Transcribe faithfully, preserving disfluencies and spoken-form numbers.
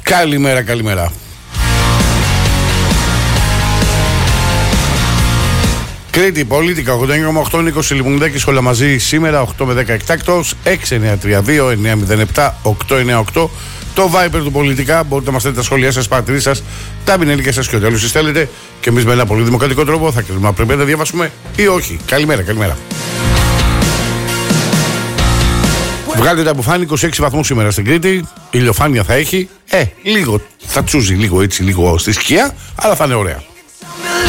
Καλημέρα, καλημέρα. Κρήτη, Πολίτικα, ογδόντα εννιά κόμμα οκτώ, Νίκος Λιμουνδέκης, όλα μαζί σήμερα, οκτώ με δέκα εκτάκτος, έξι εννιά τρία δύο εννιά μηδέν επτά οκτώ εννιά οκτώ. Το Viber του Πολιτικά, μπορείτε να μας στέλνετε τα σχόλιά σας, παρατηρήσεις σας, τα μηνύλικα σας και ό,τι άλλο θέλετε. Και εμείς με ένα πολύ δημοκρατικό τρόπο θα κρίνουμε αν πρέπει να τα διαβάσουμε ή όχι. Καλημέρα, καλημέρα. Βγάλετε τα αποφάνη, είκοσι έξι βαθμούς σήμερα στην Κρήτη. Ηλιοφάνεια θα έχει. Ε, λίγο θα τσούζει, λίγο έτσι, λίγο στη σκιά, αλλά θα είναι ωραία.